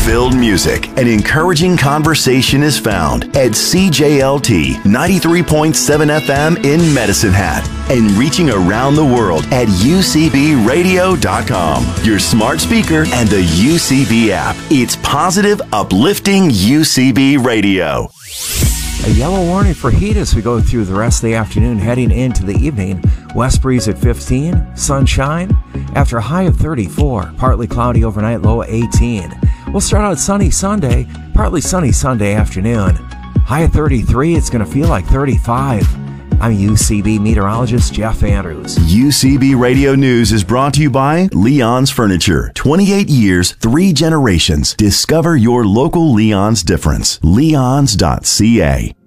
fun-filled music and encouraging conversation is found at CJLT 93.7 FM in Medicine Hat and reaching around the world at UCBradio.com, your smart speaker, and the UCB app. It's positive, uplifting UCB Radio. A yellow warning for heat as we go through the rest of the afternoon heading into the evening. West breeze at 15, sunshine after a high of 34, partly cloudy overnight, low 18. We'll start out sunny Sunday, partly sunny Sunday afternoon. High of 33, it's going to feel like 35. I'm UCB meteorologist Jeff Andrews. UCB Radio News is brought to you by Leon's Furniture. 28 years, 3 generations. Discover your local Leon's difference. Leon's.ca.